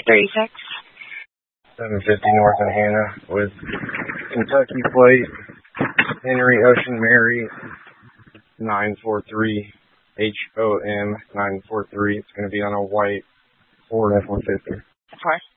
36. 750 North in Hannah with Kentucky plate, Henry Ocean Mary 943 HOM 943. It's going to be on a white Ford F-150. Of course.